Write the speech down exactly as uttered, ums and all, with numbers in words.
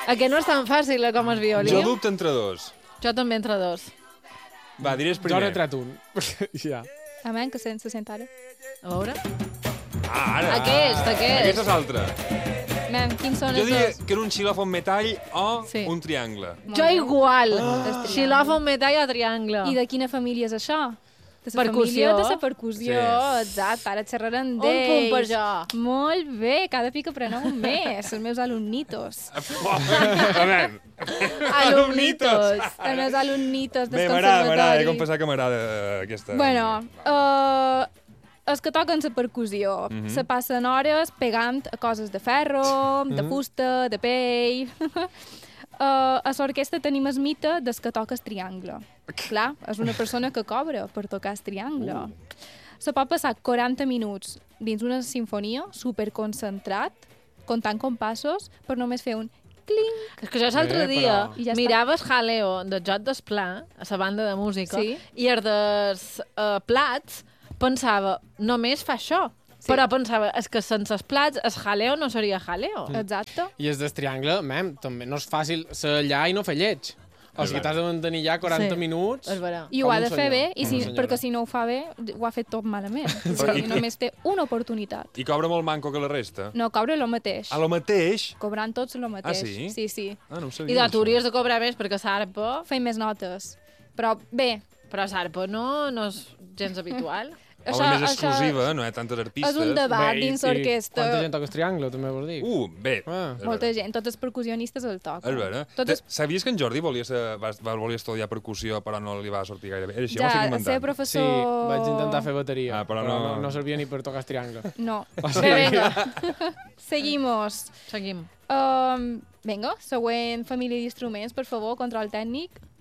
Aquest no és tan fàcil, eh, com el violí. Jo dubto entre dos. Jo també entre dos. Va, diré el Jo primer. n'he tret un. Ja. A men, que se sent ara. A veure. Ah, ara. Aquest, aquest. Aquest és l'altre. Men, quins són Jo els diria dos? que era un xilòfon metall o Sí. un triangle. Molt Jo bé. igual. Ah. Xilòfon, metall o triangle. I de quina família és això? De la Percussió. família de la percussió, Sí. exacte. Ara xerrarem Un d'ells. punt per jo. Molt bé, cada pica apreneu un més, els meus alumnitos. A veure. Alumnitos. Els meus alumnitos del Bé, m'agrada, m'agrada. He de conservatori. confessar que m'agrada eh, aquesta... Bueno, uh, els que toquen la percussió Mhm. se passen hores pegant a coses de ferro, de Mhm. fusta, de pell... Uh, a l'orquestra tenim el mite des que toca el triangle. Clar, és una persona que cobra per tocar el triangle. Uh. Se pot passar quaranta minuts dins una sinfonia superconcentrat, comptant compassos, per només fer un clink. És que jo l'altre Eh, dia però- I ja està. mirava el jaleo del joc d'esplà, a la banda de música, Sí. i el dels uh, plats pensava, només fa això. Sí. Però pensava, és que sense els plats, el jaleo no seria jaleo. Exacte. I el del triangle, mem, també no és fàcil ser allà i no fer lleig. O És sigui, veritat. t'has de mantenir ja quaranta Sí. minuts. És vera. I ho Com ha un de fer senyor, bé, i com si, una senyora. perquè si no ho fa bé, ho ha fet tot malament. O Però sigui, i- només té una oportunitat. I cobra molt manco que la resta? No, cobra el mateix. A lo mateix? Cobrant tots el mateix. sí? Sí, sí. Ah, no ho I sabia, de això. tu hauries de cobrar més, perquè s'arpa... Feim més notes. Però bé, Però s'arpa no, no és gens habitual. O això, més això exclusiva, no hi ha tantes artistes. és un debat Bé, i- dins i l'orquestra. Quanta gent toca el triangle, també vols dir? Uh, bé. Ah. és Molta vera. gent, tots els percussionistes el toquen. És vera. Tots Te- els... Sabies que en Jordi volia, ser, va, va, volia estudiar percussió, però no li va sortir gaire bé? Era així, Ja, ho estic ser inventant. Sí, professor... vaig intentar fer bateria, Ah, però però, no- no... no servia ni per tocar el triangle. No. O Bé, sigui, vinga, Seguimos. seguim. Um, vinga, següent família d'instruments, per favor, control tècnic.